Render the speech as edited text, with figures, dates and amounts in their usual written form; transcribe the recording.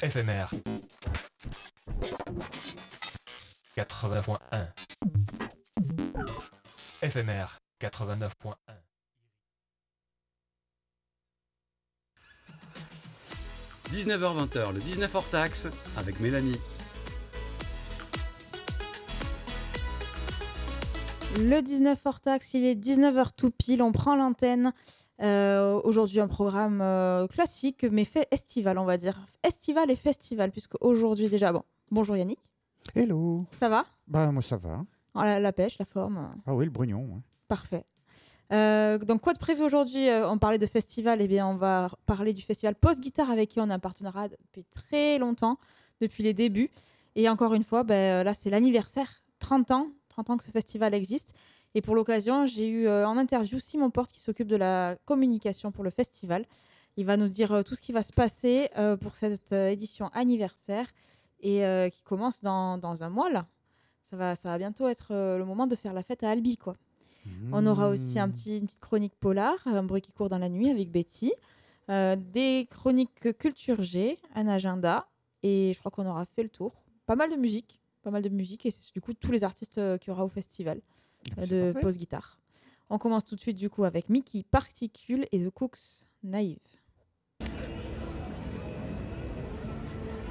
FMR 80.1 FMR 89.1 19h-20h, le 19 hors taxe avec Mélanie. Le 19 hors taxe, il est 19h tout pile, on prend l'antenne. Aujourd'hui, un programme classique, mais estival, on va dire. Estival et festival, puisque aujourd'hui déjà... Bon, bonjour Yannick. Hello. Ça va ? Bah moi ça va. La pêche, la forme. Ah oui, le brugnon. Ouais. Parfait. Donc quoi de prévu aujourd'hui ? On parlait de festival, et bien on va parler du festival Pause Guitare avec qui on a un partenariat depuis très longtemps, depuis les débuts. Et encore une fois, là c'est l'anniversaire, 30 ans que ce festival existe. Et pour l'occasion, j'ai eu en interview Simon Porte qui s'occupe de la communication pour le festival. Il va nous dire tout ce qui va se passer pour cette édition anniversaire et qui commence dans un mois là. Ça va bientôt être le moment de faire la fête à Albi, quoi. On aura aussi une petite chronique polar, un bruit qui court dans la nuit avec Betty, des chroniques culture G, un agenda, et je crois qu'on aura fait le tour. Pas mal de musique, et c'est du coup tous les artistes qu'il y aura au festival de Pause Guitare. On commence tout de suite du coup avec Mickey Particule et The Cooks Naïve.